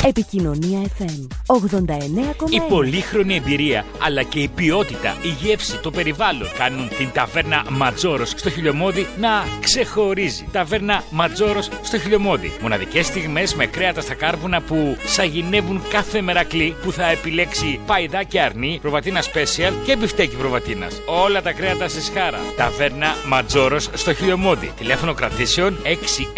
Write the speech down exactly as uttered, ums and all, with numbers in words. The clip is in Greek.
Επικοινωνία εφ εμ ογδόντα εννέα κόμμα ένα. Η πολύχρονη εμπειρία αλλά και η ποιότητα, η γεύση, το περιβάλλον κάνουν την ταβέρνα Ματζόρος στο Χιλιομώδη να ξεχωρίζει. Ταβέρνα Ματζόρος στο Χιλιομώδη. Μοναδικές στιγμές με κρέατα στα κάρβουνα που σαγηνεύουν κάθε μερακλή, που θα επιλέξει παϊδάκι αρνί, προβατίνα special και μπιφτέκι προβατίνας. Όλα τα κρέατα σε σχάρα. Ταβέρνα Ματζόρος στο Χιλιομώδη. Τηλέφωνο κρατήσεων έξι